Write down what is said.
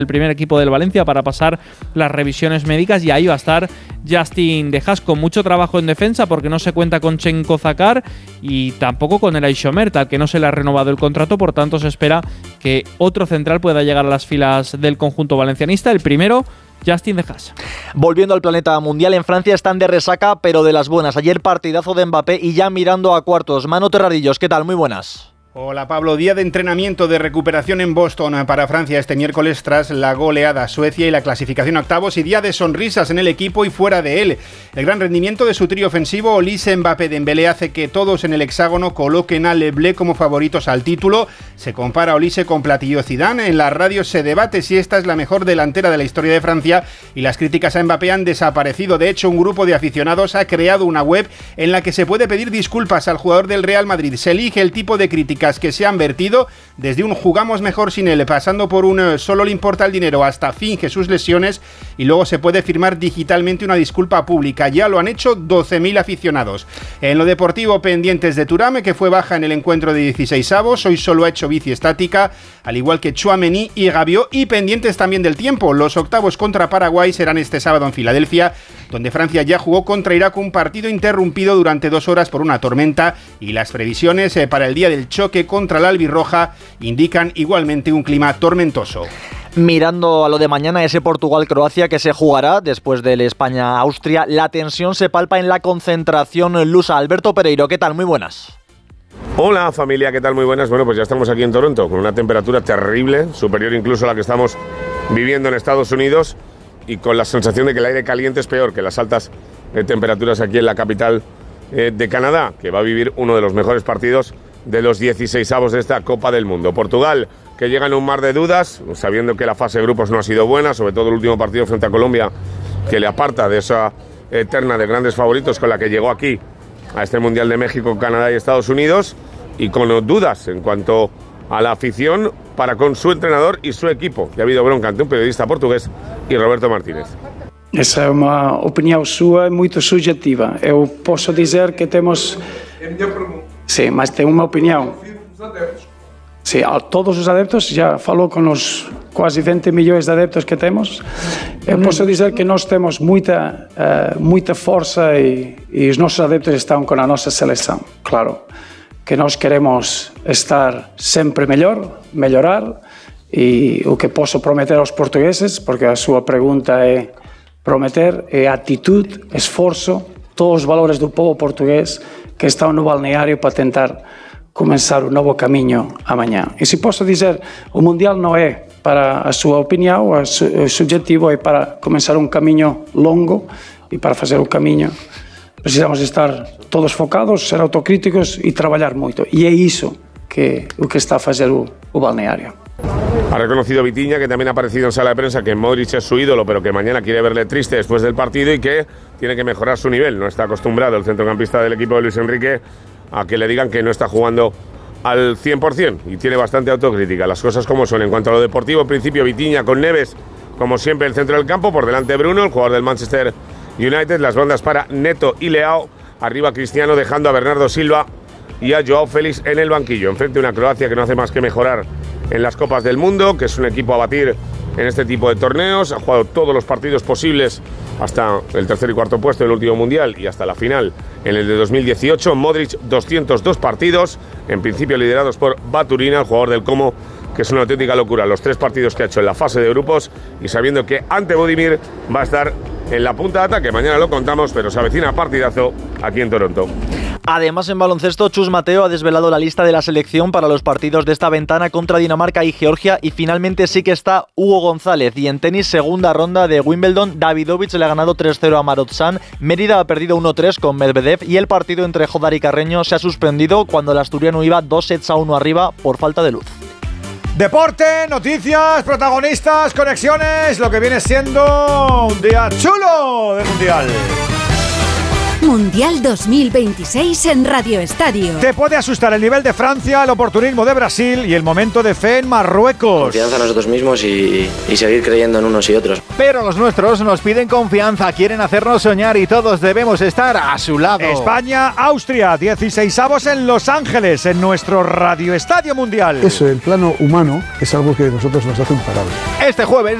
el primer equipo del Valencia para pasar las revisiones médicas, y ahí va a estar Justin De Haas con mucho trabajo en defensa porque no se cuenta con Chenko Zakar y tampoco con el Aishomer, al que no se le ha renovado el contrato. Por tanto, se espera que otro central pueda llegar a las filas del conjunto valencianista, el primero, Justin De Haas. Volviendo al planeta mundial, en Francia están de resaca, pero de las buenas. Ayer partidazo de Mbappé y ya mirando a cuartos. Manu Terradillos, ¿qué tal? Muy buenas. Hola Pablo, día de entrenamiento de recuperación en Boston para Francia este miércoles tras la goleada a Suecia y la clasificación a octavos, y día de sonrisas en el equipo y fuera de él. El gran rendimiento de su trío ofensivo Olise, Mbappé, Dembélé hace que todos en el hexágono coloquen a Le Bleu como favoritos al título. Se compara a Olise con Platini Zidane. En la radio se debate si esta es la mejor delantera de la historia de Francia y las críticas a Mbappé han desaparecido. De hecho, un grupo de aficionados ha creado una web en la que se puede pedir disculpas al jugador del Real Madrid. Se elige el tipo de críticas que se han vertido, desde un jugamos mejor sin él, pasando por un solo le importa el dinero, hasta finge sus lesiones, y luego se puede firmar digitalmente una disculpa pública. Ya lo han hecho 12.000 aficionados. En lo deportivo, pendientes de Thuram, que fue baja en el encuentro de 16avos, hoy solo ha hecho bici estática, al igual que Tchouaméni y Gabiot, y pendientes también del tiempo. Los octavos contra Paraguay serán este sábado en Filadelfia, donde Francia ya jugó contra Irak, un partido interrumpido durante 2 horas por una tormenta, y las previsiones para el día del choque contra la albirroja indican igualmente un clima tormentoso. Mirando a lo de mañana, ese Portugal-Croacia que se jugará después del España-Austria, la tensión se palpa en la concentración lusa. Alberto Pereiro, ¿qué tal? Muy buenas. Hola familia, ¿qué tal? Muy buenas. Bueno, pues ya estamos aquí en Toronto con una temperatura terrible, superior incluso a la que estamos viviendo en Estados Unidos, y con la sensación de que el aire caliente es peor que las altas temperaturas aquí en la capital de Canadá, que va a vivir uno de los mejores partidos de los 16avos de esta Copa del Mundo. Portugal, que llega en un mar de dudas, sabiendo que la fase de grupos no ha sido buena, sobre todo el último partido frente a Colombia, que le aparta de esa terna de grandes favoritos con la que llegó aquí a este Mundial de México, Canadá y Estados Unidos, y con dudas en cuanto a la afición para con su entrenador y su equipo. Ya ha habido bronca ante un periodista portugués y Roberto Martínez. Essa é uma opinião sua muito subjetiva. Eu posso dizer que temos... Sim, mas tem uma opinião. Sim, a todos os adeptos, já falou com os quase 20 milhões de adeptos que temos. Eu posso dizer que nós temos muita força e os nossos adeptos estão com a nossa seleção. Claro que nós queremos estar sempre melhorar, e o que posso prometer aos portugueses, porque a sua pergunta é prometer, é atitude, esforço, todos os valores do povo português que estão no balneário para tentar começar um novo caminho amanhã. E se posso dizer, o Mundial não é para a sua opinião, o subjetivo é para começar um caminho longo, e para fazer o caminho precisamos estar todos focados, ser autocríticos e trabalhar muito. E é isso que está a fazer o balneário. Ha reconocido Vitinha, que también ha aparecido en sala de prensa, que Modric es su ídolo, pero que mañana quiere verle triste después del partido y que tiene que mejorar su nivel. No está acostumbrado el centrocampista del equipo de Luis Enrique a que le digan que no está jugando al 100%, y tiene bastante autocrítica. Las cosas como son. En cuanto a lo deportivo, en principio Vitinha con Neves, como siempre, el centro del campo, por delante Bruno, el jugador del Manchester United, las bandas para Neto y Leao, arriba Cristiano, dejando a Bernardo Silva y a Joao Félix en el banquillo, enfrente de una Croacia que no hace más que mejorar en las Copas del Mundo, que es un equipo a batir en este tipo de torneos. Ha jugado todos los partidos posibles hasta el tercer y cuarto puesto del último Mundial y hasta la final en el de 2018. Modric, 202 partidos, en principio liderados por Baturina, el jugador del Como, que es una auténtica locura los 3 partidos que ha hecho en la fase de grupos, y sabiendo que ante Budimir va a estar en la punta de ataque. Mañana lo contamos, pero se avecina partidazo aquí en Toronto. Además, en baloncesto, Chus Mateo ha desvelado la lista de la selección para los partidos de esta ventana contra Dinamarca y Georgia, y finalmente sí que está Hugo González. Y en tenis, segunda ronda de Wimbledon, Davidovich le ha ganado 3-0 a Marotzan, Mérida ha perdido 1-3 con Medvedev, y el partido entre Jodar y Carreño se ha suspendido cuando el asturiano iba 2-1 arriba por falta de luz. Deporte, noticias, protagonistas, conexiones, lo que viene siendo un día chulo del Mundial. Mundial 2026 en Radio Estadio. Te puede asustar el nivel de Francia, el oportunismo de Brasil y el momento de fe en Marruecos. Confianza en nosotros mismos y seguir creyendo en unos y otros. Pero los nuestros nos piden confianza, quieren hacernos soñar y todos debemos estar a su lado. España, Austria, 16avos en Los Ángeles, en nuestro Radio Estadio Mundial. Eso, el plano humano, es algo que a nosotros nos hace imparables. Este jueves